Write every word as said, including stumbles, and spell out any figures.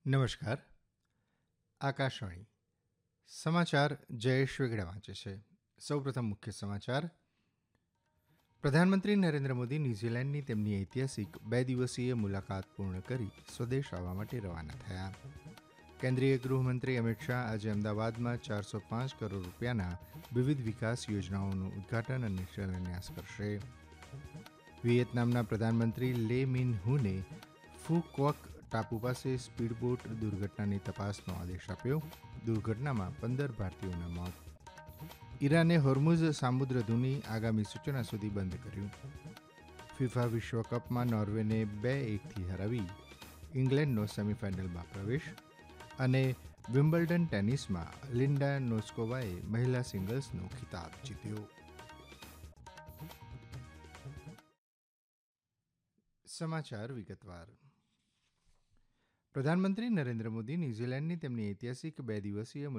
નમસ્કાર. આકાશવાણી સમાચાર જયેશ વેગડા વાંચે છે. સૌપ્રથમ મુખ્ય સમાચાર. પ્રધાનમંત્રી નરેન્દ્ર મોદી ન્યૂઝીલેન્ડની તેમની ઐતિહાસિક બે દિવસીય મુલાકાત પૂર્ણ કરી સ્વદેશ આવવા માટે રવાના થયા. કેન્દ્રીય ગૃહમંત્રી અમિત શાહ આજે અમદાવાદમાં ચારસો પાંચ કરોડ રૂપિયાના વિવિધ વિકાસ યોજનાઓનું ઉદઘાટન અને શિલાન્યાસ કરશે. વિયેતનામના પ્રધાનમંત્રી લે મિન હુને ફુ ક્વક ટાપુ પાસે સ્પીડબોટ દુર્ઘટનાની તપાસનો આદેશ આપ્યો. દુર્ઘટનામાં પંદર ભારતીયોના મોત. ઈરાને હોર્મુઝ સામુદ્રધુની આગામી સૂચના સુધી બંધ કર્યું. ફિફા વિશ્વકપમાં નોર્વેને બે એકથી હરાવી ઇંગ્લેન્ડનો સેમીફાઇનલમાં પ્રવેશ. અને વિમ્બલ્ડન ટેનિસમાં લિન્ડા નોસ્કોવાએ મહિલા સિંગલ્સનો ખિતાબ જીત્યો. સમાચાર વિગતવાર. પ્રધાનમંત્રી નરેન્દ્ર મોદી ન્યૂઝીલેન્ડની તેમની ઐતિહાસિક બે દિવસીય